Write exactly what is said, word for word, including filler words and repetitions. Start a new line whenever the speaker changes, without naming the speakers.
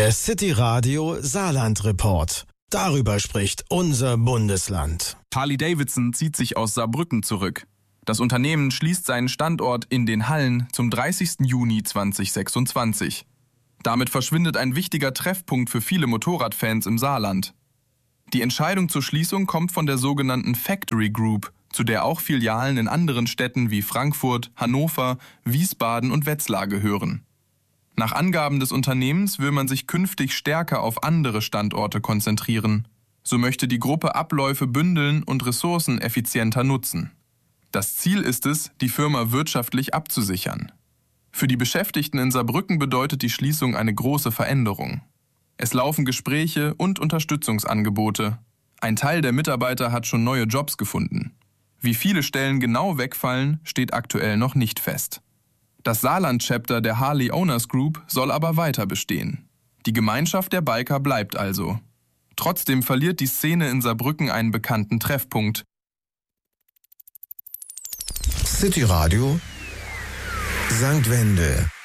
Der City Radio Saarland Report. Darüber spricht unser Bundesland.
Harley-Davidson zieht sich aus Saarbrücken zurück. Das Unternehmen schließt seinen Standort in den Hallen zum dreißigsten Juni zweitausendsechsundzwanzig. Damit verschwindet ein wichtiger Treffpunkt für viele Motorradfans im Saarland. Die Entscheidung zur Schließung kommt von der sogenannten Factory Group, zu der auch Filialen in anderen Städten wie Frankfurt, Hannover, Wiesbaden und Wetzlar gehören. Nach Angaben des Unternehmens will man sich künftig stärker auf andere Standorte konzentrieren. So möchte die Gruppe Abläufe bündeln und Ressourcen effizienter nutzen. Das Ziel ist es, die Firma wirtschaftlich abzusichern. Für die Beschäftigten in Saarbrücken bedeutet die Schließung eine große Veränderung. Es laufen Gespräche und Unterstützungsangebote. Ein Teil der Mitarbeiter hat schon neue Jobs gefunden. Wie viele Stellen genau wegfallen, steht aktuell noch nicht fest. Das Saarland-Chapter der Harley Owners Group soll aber weiter bestehen. Die Gemeinschaft der Biker bleibt also. Trotzdem verliert die Szene in Saarbrücken einen bekannten Treffpunkt.
City Radio Sankt Wende.